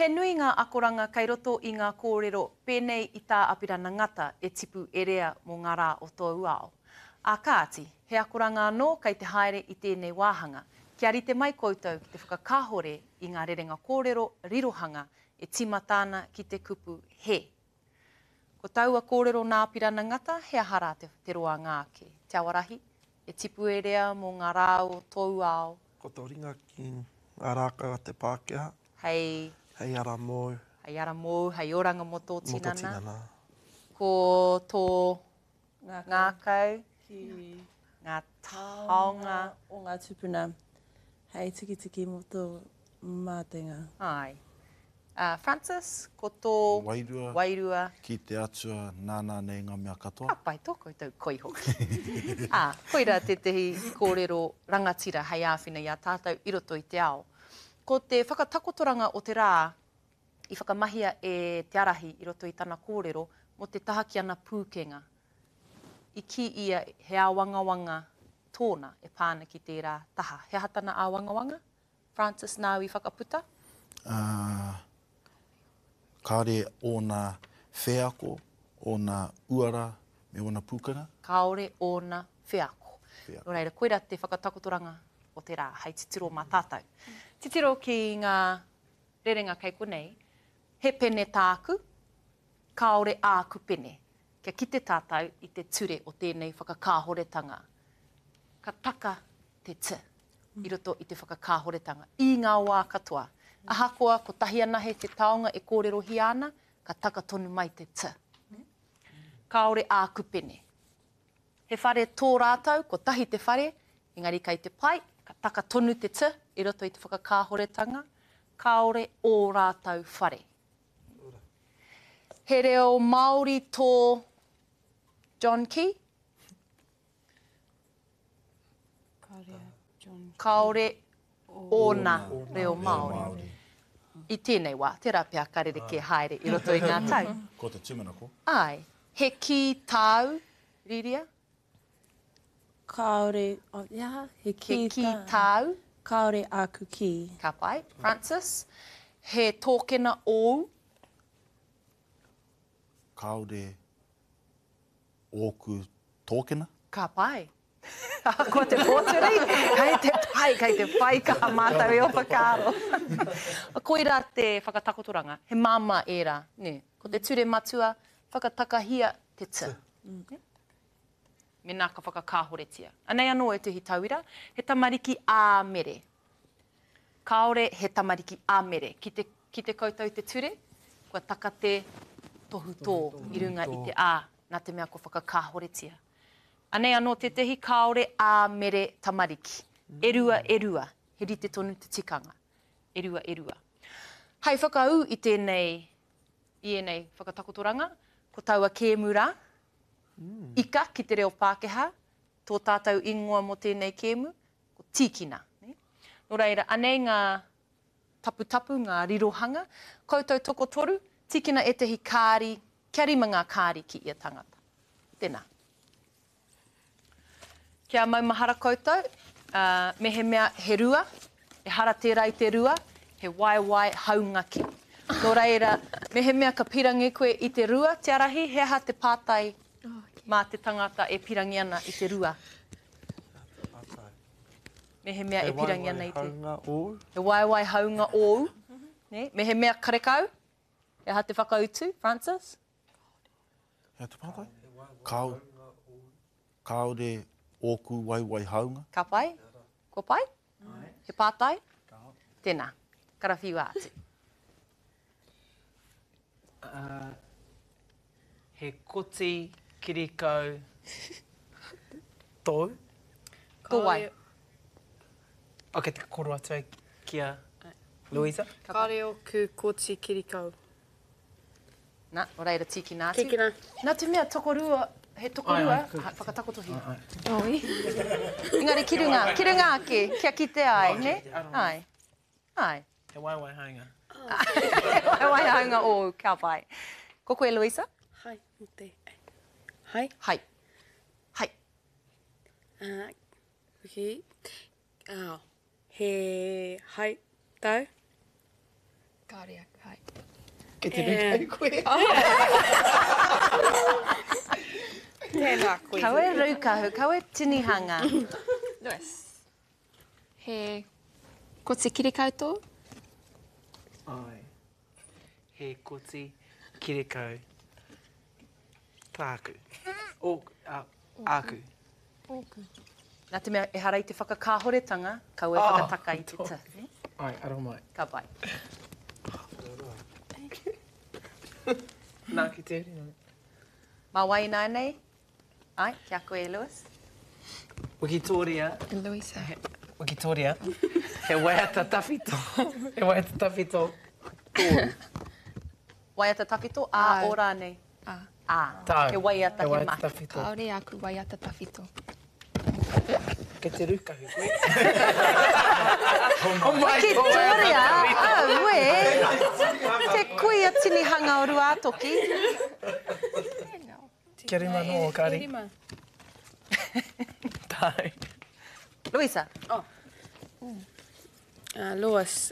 He nui ngā akoranga kei roto i ngā kōrero pēnei i tā apirana ngata e tipu e rea mō ngā rā o tōu ao. A kāti, he akoranga anō kei te haere i tēnei wāhanga. Kia rite mai koutou ki te whakakāhore i ngā rerenga kōrero rirohanga e tima tāna ki te kupu he. Ko taua kōrero nā apirana ngata, he ahara te roa ngāke. Te awarahi, e tipu e rea mō ngā rā o tōu ao. Ko tō ringa ki ngā rākau a te Pākehā. Hei. Hei ara mōu. Hei ara mōu, hei oranga mo tō tinana. Mo tō tinana. Ko tō ngākau. Ngā taonga. O ngā tupuna. Hei tiki mo tō mātenga. Ai. Francis, ko tō wairua. Ki te atua nāna nei ngā mea katoa. Ka pai tō koutou koihoki. Koira te tehi kōrero rangatira hei āwhina i a tātou i roto i te ao. Ko te whakatakotoranga o te rā, i whakamahia e te arahi i roto i tana kōrero, mo te taha ki ana pūkenga. I ki ia he āwangawanga tōna e pāna ki tērā taha. He hatana āwangawanga? Francis, nāu i whakaputa? Kāre o nā wheako, o nā uara, me o nā pūkanga. Kāore o nā wheako. Nō reira, koira te whakatakotoranga o te rā, hei titiro mā tātou. Titiro ki ngā rerenga kei konei, he pene tāku, kāore āku pene. Kia ki te tātou i te ture o tēnei whakakāhoretanga. Ka taka te te, i roto i te whakakāhoretanga. I ngā wā katoa. Ahakoa, ko tahi ana he te taonga e kōrero hi ana, ka taka tonu mai te te. Kāore āku pene. He whare tō rātou, ko tahi te whare, engari kei te pai, ka taka tonu te te, i roto i te whakakāhoretanga. Kāore o rātou whare. He reo Māori tō John Key. Kāore ōna reo Māori. I tēnei wā, te rapea karere ke haere i roto i ngā tau. Ko te tumana ko? Ai. He ki tāu, Riria? Kāore, he ki tāu. Kāore āku ki. Ka pai. Francis, he tōkena ou. Kāore ōku tōkena. Ka pai. Ko te pōturi, kei te pai ka mātau e opa kāro. Koira te whakatakotoranga, he māma era, ne? Ko te ture matua, whakatakahia te te. Me nā ka whakakāhoretia. Anei anō e tuhi tauira, he tamariki ā-mere. Kāore he tamariki ā-mere. Ki te koutou te ture, kua taka te tohu tō i runga i te ā, nā te mea ko whakakāhoretia. Anei anō te tehi kāore ā-mere tamariki. Erua, he rite tonu te tikanga. Erua. Hei whakau i enei whakatakotoranga, ko taua kēmu rā, ika ki te reo Pākehā, tō tātou ingoa mo tēnei kēmu, ko tīkina. Nō reira, anei ngā tapu, ngā rirohanga, koutou toko toru, tīkina e tehi kāri, kia rima ngā kāri ki ia tangata. Tēnā. Kia maumahara koutou, me he mea he rua, e hara tērā i te rua, he waiwai haungaki. Nō reira, me he mea ka pirangi koe i te rua, te arahi, he aha te pātai mā te tangata e pirangi ana i te rua. Me he mea e pirangi ana i te... He waiwai haunga ou. Me he mea karekau, e aha te whakautu, Francis? Hea te pātai? Kāore ōku waiwai haunga. Ka pai? Ko pai? He pātai? Tēnā. Karawhiu atu. He koti kirikau tō. Tō wai. Ok, te koro atu kia Louisa. Kāre oku koti kirikau. Nā, o reira tiki nā atu. Tikina. Nā te mea tokorua, he tokorua, whakatakotohi. Oi. Engari, kirunga ake, kia ki te ai, ne? Ai. He waiwai haunga. He wai haunga o, kia pai. Ko koe, Louisa? Hai, mo te. Hai. Hai. He hai tau. Kāre aku, hai. Ke te ruka i koe. Tēnā koe. Kaua raukahu, kaua tinihanga. Lewis. He koti kirikau tō? Ai. He koti kirikau. Tāku. Āku. Nā te mea, e hara i te whakakāhoretanga, kaua e whakataka i te ta. Ai, aro mai. Ka pai. Nā ki te uri. Mā wai nei? Ai, kia koe, Lewis. Wikitoria. Louisa. Wikitoria. He waiata tawhito. He waiata tawhito. Tōru. Waiata tawhito, Ai. ā, ora nei. Ā. Ā, Tau. he waiata he waiata mahi. tawhito. Kāore aku waiata tawhito. Ke te rukahu koe. Victoria, we, te kuia tinihanga o Ruatoki. Kia rima no o kari. Rima. Tai. Louisa, Lois,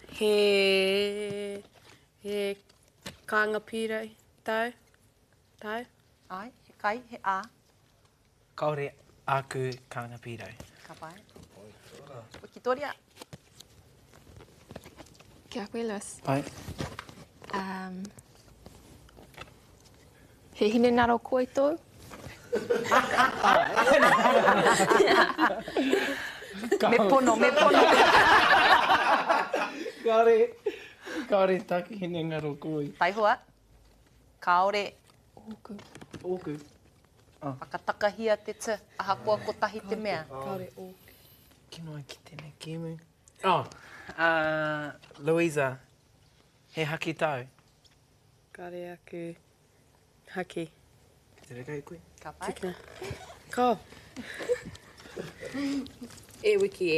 he kānga pīrei tau? Tau? ai, he kai, he ā, Kaore aku kānga pīrau. ka pai. Victoria, Kia koe, Lois. Ai. He hine naro koe tō? me pono. Kaore taki hine ngaro koi. Taihua, kaore, Oku. Oku. whakatakahia te te, aha koa ko tahi te mea. Kāore oku. Kino ai ki tēnei kimu. Louisa, he haki tau. Kāore aku haki. Te reka i koe. Ka pai. Ko. E wiki